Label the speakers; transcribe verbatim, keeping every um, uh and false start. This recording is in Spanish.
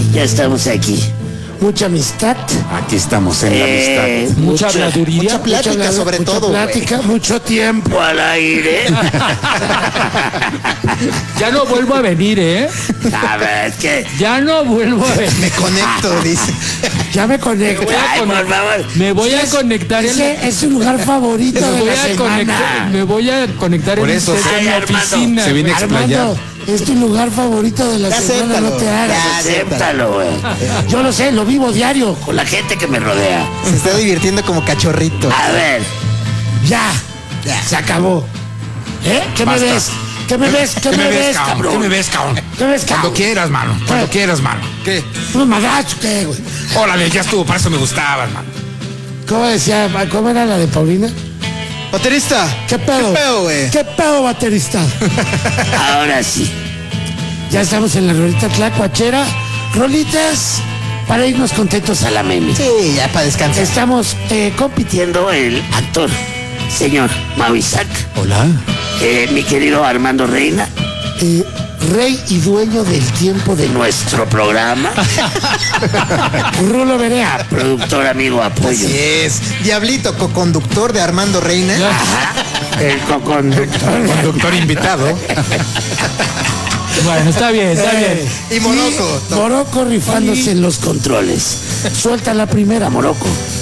Speaker 1: Ya estamos aquí. Mucha amistad.
Speaker 2: Aquí estamos en la
Speaker 1: Eh,
Speaker 2: amistad.
Speaker 3: Mucha
Speaker 1: mucha-
Speaker 3: habladuría.
Speaker 4: mucha plática,
Speaker 1: mucha-
Speaker 4: sobre
Speaker 1: mucha
Speaker 4: todo, güey.
Speaker 1: plática, mucho tiempo al aire.
Speaker 3: Ya no vuelvo a venir, ¿eh?
Speaker 1: A ver, es que
Speaker 3: Ya no vuelvo a venir.
Speaker 4: Me conecto, dice.
Speaker 1: ya me conecto.
Speaker 3: voy a
Speaker 1: Ay,
Speaker 3: conect-
Speaker 1: por favor.
Speaker 3: Me voy a
Speaker 1: Es-
Speaker 3: conectar en
Speaker 1: Ese es su lugar favorito
Speaker 3: me
Speaker 1: de
Speaker 3: voy
Speaker 1: la
Speaker 3: a conectar,
Speaker 1: semana.
Speaker 3: me voy a conectar
Speaker 2: Por
Speaker 3: en
Speaker 2: eso,
Speaker 3: usted,
Speaker 1: ay,
Speaker 3: en mi
Speaker 1: Armando,
Speaker 3: oficina.
Speaker 2: se viene a
Speaker 3: güey.
Speaker 2: explayar.
Speaker 1: Armando, es tu lugar favorito de la
Speaker 4: Ya
Speaker 1: semana,
Speaker 4: acéptalo,
Speaker 1: no te hagas.
Speaker 4: ya
Speaker 1: Acéptalo, güey. Yo lo sé, lo vivo diario con la gente que me rodea.
Speaker 4: Se está divirtiendo como cachorrito.
Speaker 1: A ver, ya,
Speaker 4: Ya.
Speaker 1: se acabó. ¿Eh? ¿Qué
Speaker 2: Basta.
Speaker 1: me ves? ¿Qué me ves? ¿Qué, me ves, cabrón?
Speaker 2: ¿Qué me ves, cabrón?
Speaker 1: ¿Qué ves,
Speaker 2: Cuando
Speaker 1: cabrón?
Speaker 2: quieras, mano. Cuando
Speaker 1: ¿Qué?
Speaker 2: quieras, mano. ¿Qué?
Speaker 1: ¿Un magacho qué, güey?
Speaker 2: Órale, ya estuvo, para eso me gustabas, mano.
Speaker 1: ¿Cómo decía? ¿Cómo era la de Paulina?
Speaker 4: Baterista.
Speaker 1: ¿Qué pedo?
Speaker 4: ¿Qué pedo, güey?
Speaker 1: ¿Qué pedo, baterista? Ahora sí. Ya estamos en la rolita tlacuachera. Rolitas para irnos contentos a la meme.
Speaker 4: Sí, ya para descansar.
Speaker 1: Estamos eh, compitiendo el actor, señor Mau Isaac,
Speaker 2: Hola.
Speaker 1: eh, mi querido Armando Reina, eh, rey y dueño del tiempo de nuestro programa. Rulo Berea, productor, amigo, apoyo.
Speaker 4: Así es. Diablito, coconductor de Armando Reina.
Speaker 1: Ajá, el coconductor.
Speaker 2: Conductor invitado.
Speaker 3: Bueno, está bien, está bien.
Speaker 4: Y Morocco.
Speaker 1: Morocco rifándose en los controles. Suelta la primera, Morocco.